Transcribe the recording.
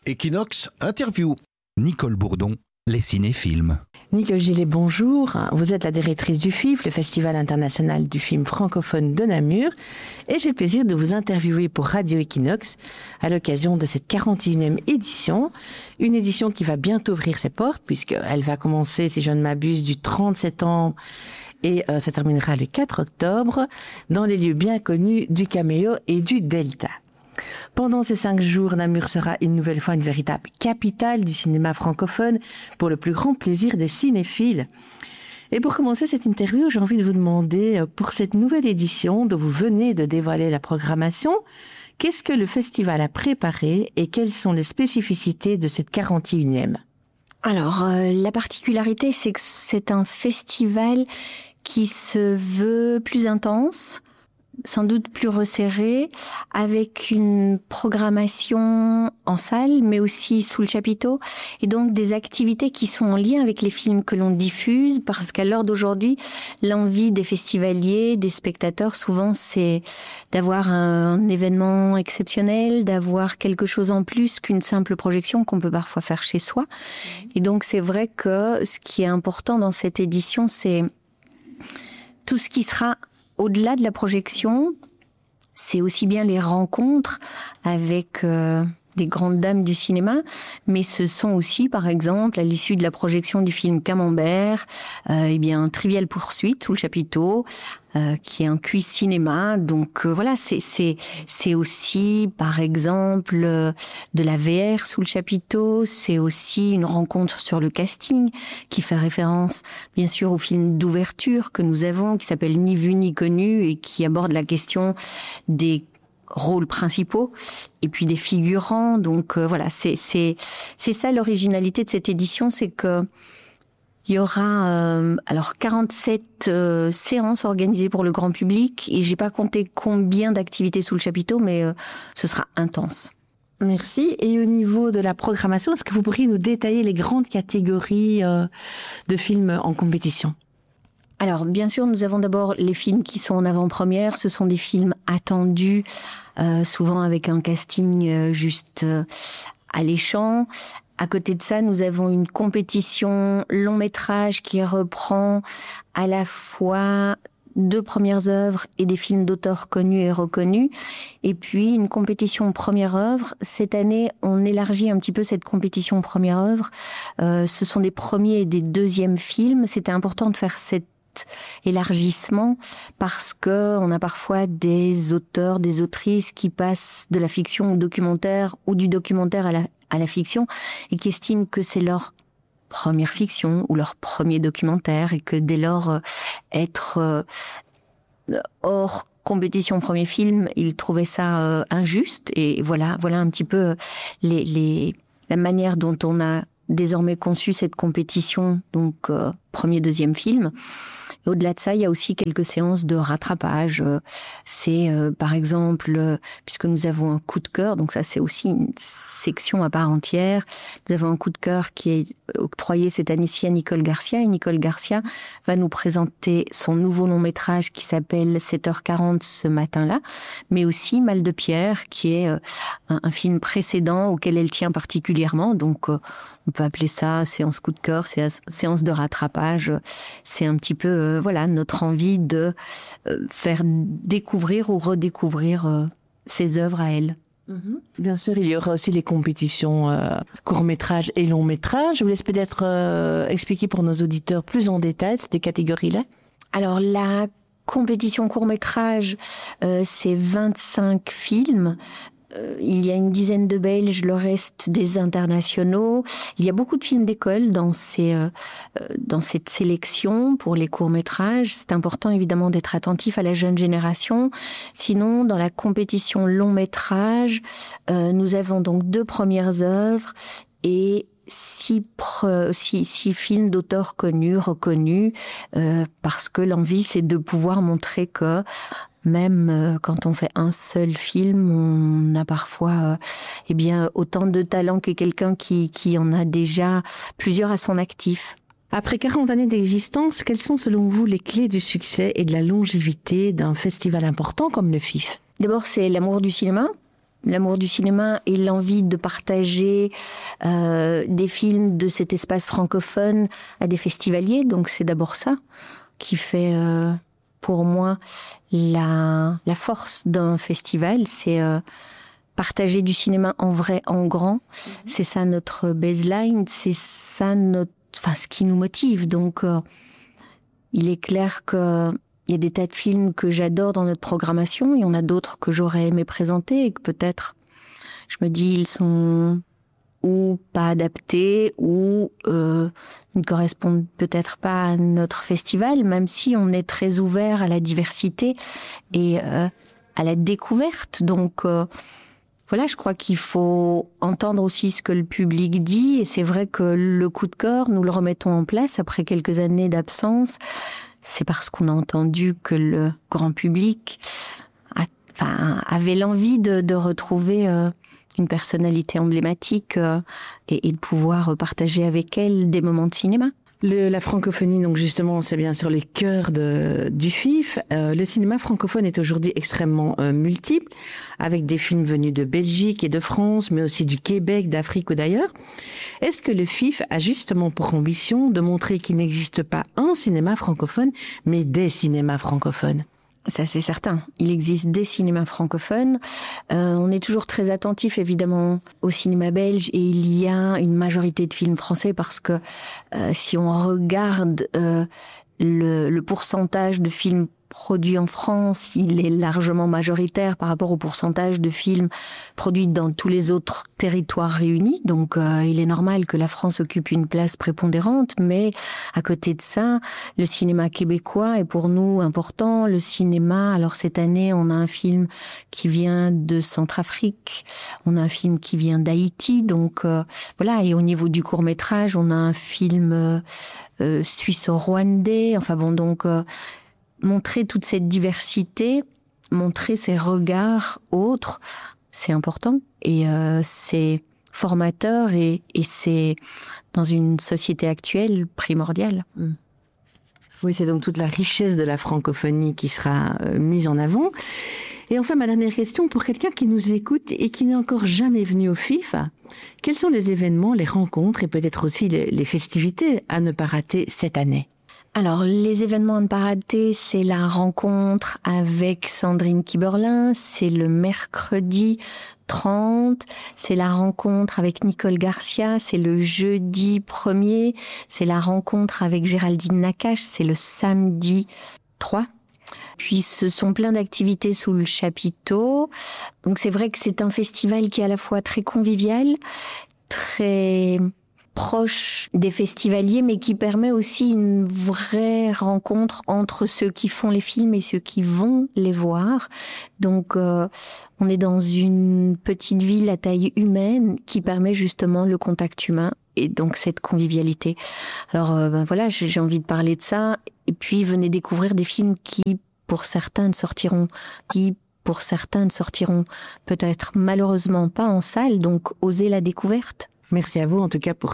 Equinox Interview. Nicole Bourdon, les cinéphiles. Nicole Gillet, bonjour. Vous êtes la directrice du FIF, le Festival international du film francophone de Namur. Et j'ai le plaisir de vous interviewer pour Radio Equinox à l'occasion de cette 41e édition. Une édition qui va bientôt ouvrir ses portes puisqu'elle va commencer, si je ne m'abuse, du 30 septembre et se terminera le 4 octobre dans les lieux bien connus du Caméo et du Delta. Pendant ces 5 jours, Namur sera une nouvelle fois une véritable capitale du cinéma francophone pour le plus grand plaisir des cinéphiles. Et pour commencer cette interview, j'ai envie de vous demander, pour cette nouvelle édition dont vous venez de dévoiler la programmation, qu'est-ce que le festival a préparé et quelles sont les spécificités de cette 41e ? Alors, la particularité, c'est que c'est un festival qui se veut plus intense, sans doute plus resserré, avec une programmation en salle, mais aussi sous le chapiteau, et donc des activités qui sont en lien avec les films que l'on diffuse, parce qu'à l'heure d'aujourd'hui, l'envie des festivaliers, des spectateurs, souvent, c'est d'avoir un événement exceptionnel, d'avoir quelque chose en plus qu'une simple projection qu'on peut parfois faire chez soi. Et donc, c'est vrai que ce qui est important dans cette édition, c'est tout ce qui sera au-delà de la projection, c'est aussi bien les rencontres avec des grandes dames du cinéma, mais ce sont aussi, par exemple, à l'issue de la projection du film Camembert, Trivial Poursuite sous le chapiteau, qui est un quiz cinéma. Donc voilà, c'est aussi, par exemple, de la VR sous le chapiteau. C'est aussi une rencontre sur le casting qui fait référence, bien sûr, au film d'ouverture que nous avons, qui s'appelle Ni vu ni connu et qui aborde la question des rôles principaux et puis des figurants. Donc voilà, c'est ça l'originalité de cette édition, c'est que il y aura 47 séances organisées pour le grand public et j'ai pas compté combien d'activités sous le chapiteau, mais ce sera intense. Merci. Et au niveau de la programmation, est-ce que vous pourriez nous détailler les grandes catégories de films en compétition ? Alors, bien sûr, nous avons d'abord les films qui sont en avant-première. Ce sont des films attendus, souvent avec un casting juste alléchant. À côté de ça, nous avons une compétition long-métrage qui reprend à la fois 2 premières œuvres et des films d'auteurs connus et reconnus. Et puis, une compétition première œuvre. Cette année, on élargit un petit peu cette compétition première œuvre. Ce sont des premiers et des deuxièmes films. C'était important de faire cet élargissement parce que on a parfois des auteurs, des autrices qui passent de la fiction au documentaire ou du documentaire à la fiction et qui estiment que c'est leur première fiction ou leur premier documentaire et que dès lors être hors compétition premier film, ils trouvaient ça injuste. Et voilà un petit peu la manière dont on a désormais conçu cette compétition, donc premier, deuxième film. Et au-delà de ça, il y a aussi quelques séances de rattrapage. C'est par exemple, puisque nous avons un coup de cœur, donc ça c'est aussi une section à part entière, nous avons un coup de cœur qui est octroyé cette année-ci à Nicole Garcia. Et Nicole Garcia va nous présenter son nouveau long-métrage qui s'appelle 7h40 ce matin-là, mais aussi Mal de Pierre, qui est un film précédent auquel elle tient particulièrement. Donc on peut appeler ça séance coup de cœur, séance de rattrapage. C'est un petit peu notre envie de faire découvrir ou redécouvrir ses œuvres à elle. Bien sûr, il y aura aussi les compétitions court-métrage et long-métrage. Je vous laisse peut-être expliquer pour nos auditeurs plus en détail ces catégories-là. Alors, la compétition court-métrage, c'est 25 films. Il y a une dizaine de Belges, le reste des internationaux. Il y a beaucoup de films d'école dans cette sélection pour les courts-métrages. C'est important évidemment d'être attentif à la jeune génération. Sinon, dans la compétition long-métrage, nous avons donc 2 premières œuvres et 6 films d'auteurs connus, reconnus, parce que l'envie c'est de pouvoir montrer que même quand on fait un seul film, on a parfois autant de talent que quelqu'un qui en a déjà plusieurs à son actif. Après 40 années d'existence, quelles sont selon vous les clés du succès et de la longévité d'un festival important comme le FIF ? D'abord, c'est l'amour du cinéma. l'amour du cinéma et l'envie de partager des films de cet espace francophone à des festivaliers. Donc c'est d'abord ça qui fait pour moi la force d'un festival, c'est partager du cinéma en vrai, en grand. C'est ça notre baseline, c'est ça ce qui nous motive. Donc il est clair que il y a des tas de films que j'adore dans notre programmation. Il y en a d'autres que j'aurais aimé présenter et que peut-être, je me dis, ils sont ou pas adaptés ou ne correspondent peut-être pas à notre festival, même si on est très ouvert à la diversité et à la découverte. Donc voilà, je crois qu'il faut entendre aussi ce que le public dit. Et c'est vrai que le coup de cœur, nous le remettons en place après quelques années d'absence. C'est parce qu'on a entendu que le grand public avait l'envie de retrouver une personnalité emblématique et de pouvoir partager avec elle des moments de cinéma. La francophonie, donc justement, c'est bien sûr le cœur du FIF. Le cinéma francophone est aujourd'hui extrêmement multiple, avec des films venus de Belgique et de France, mais aussi du Québec, d'Afrique ou d'ailleurs. Est-ce que le FIF a justement pour ambition de montrer qu'il n'existe pas un cinéma francophone, mais des cinémas francophones ? Ça, c'est certain. Il existe des cinémas francophones. On est toujours très attentif, évidemment, au cinéma belge. Et il y a une majorité de films français parce que si on regarde le pourcentage de films produits en France, il est largement majoritaire par rapport au pourcentage de films produits dans tous les autres territoires réunis. Donc il est normal que la France occupe une place prépondérante, mais à côté de ça, le cinéma québécois est pour nous important. Le cinéma, alors cette année, on a un film qui vient de Centrafrique, on a un film qui vient d'Haïti, donc voilà. Et au niveau du court-métrage, on a un film suisse-rwandais, enfin bon, donc montrer toute cette diversité, montrer ces regards autres, c'est important et c'est formateur et c'est, dans une société actuelle, primordial. Oui, c'est donc toute la richesse de la francophonie qui sera mise en avant. Et enfin, ma dernière question, pour quelqu'un qui nous écoute et qui n'est encore jamais venu au FIF, quels sont les événements, les rencontres et peut-être aussi les festivités à ne pas rater cette année ? Alors, les événements à ne pas rater, c'est la rencontre avec Sandrine Kiberlin, c'est le mercredi 30, c'est la rencontre avec Nicole Garcia, c'est le jeudi 1er, c'est la rencontre avec Géraldine Nakache, c'est le samedi 3. Puis ce sont plein d'activités sous le chapiteau. Donc c'est vrai que c'est un festival qui est à la fois très convivial, très proche des festivaliers, mais qui permet aussi une vraie rencontre entre ceux qui font les films et ceux qui vont les voir. Donc on est dans une petite ville à taille humaine qui permet justement le contact humain et donc cette convivialité. Alors voilà, j'ai envie de parler de ça. Et puis venez découvrir des films qui, pour certains, ne sortiront peut-être malheureusement pas en salle, donc osez la découverte. Merci à vous en tout cas pour